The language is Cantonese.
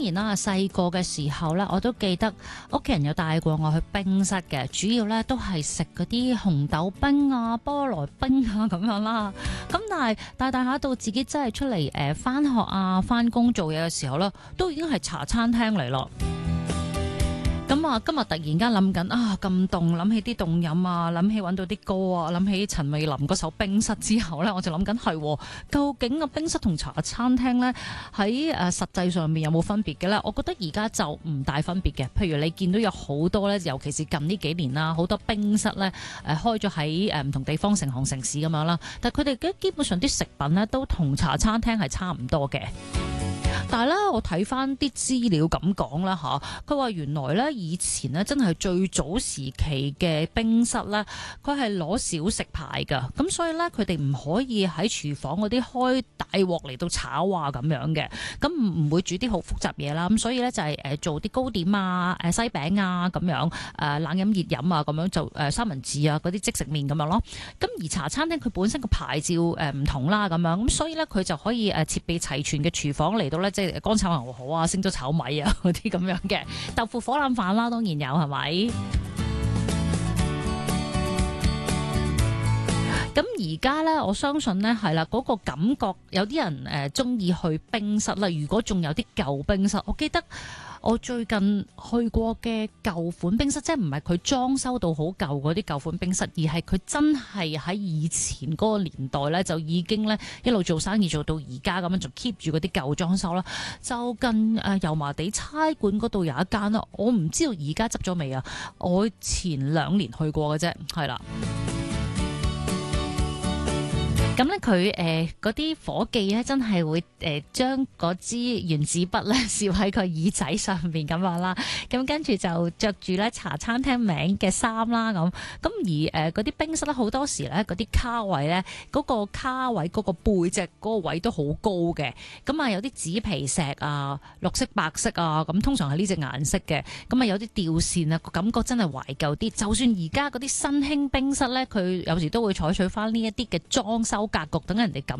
然啦，細個嘅時候咧，我都記得屋企人有帶過我去冰室嘅，主要咧都係食嗰啲紅豆冰啊、菠蘿冰啊咁樣啦。咁但係大下到自己真係出嚟返學啊、返工做嘢嘅時候咧，都已經係茶餐廳嚟咯。咁啊，今日突然間諗緊啊，咁凍，諗起啲凍飲啊，諗起揾到啲歌啊，諗起陳慧琳嗰首冰室之後呢，我就諗緊係，究竟個冰室同茶餐廳呢，喺實際上面有冇分別嘅呢？我覺得而家就唔大分別嘅。譬如你見到有好多呢，尤其是近呢幾年啦，好多冰室呢開咗喺唔同地方成行成市咁樣啦，但係佢哋基本上啲食品呢，都同茶餐廳係差唔多嘅。但係咧，我睇翻啲資料咁講啦吓，佢話原來咧以前咧真係最早時期嘅冰室咧，佢係攞小食牌噶，咁所以咧佢哋唔可以喺廚房嗰啲開大鑊嚟到炒啊咁樣嘅，咁唔會煮啲好複雜嘢啦，咁所以咧就係做啲糕點啊、西餅啊咁樣，冷飲熱飲啊咁樣就三文治啊嗰啲即食麵咁樣咯。咁而茶餐廳佢本身個牌照唔同啦咁樣，咁所以咧佢就可以設備齊全嘅廚房嚟到咧。即係乾炒牛河啊、星咗炒米啊嗰啲咁樣嘅豆腐火腩飯啦，當然有係咪？咁而家呢，我相信呢係啦，嗰個感覺有啲人中意去冰室啦。如果仲有啲舊冰室，我記得我最近去過嘅舊款冰室，即係唔係佢裝修到好舊嗰啲舊款冰室，而係佢真係喺以前嗰個年代呢，就已經呢一路做生意做到而家咁樣，就 keep 住嗰啲舊裝修啦。就近油麻地差館嗰度有一間啦，我唔知道而家執咗未啊？我前2年去過嘅啫，係啦。咁咧佢嗰啲伙計咧真係會將嗰支原子筆咧攝喺個耳仔上邊咁樣啦，咁跟住就着住咧茶餐廳名嘅衫啦咁而嗰啲冰室咧好多時咧嗰啲卡位咧嗰個卡位嗰個背脊嗰個位都好高嘅，咁啊有啲紙皮石啊、綠色、白色啊，咁通常係呢隻顏色嘅，咁啊有啲吊線啊，個感覺真係懷舊啲。就算而家嗰啲新興冰室咧，佢有時都會採取翻呢一啲嘅裝修格局，等人哋感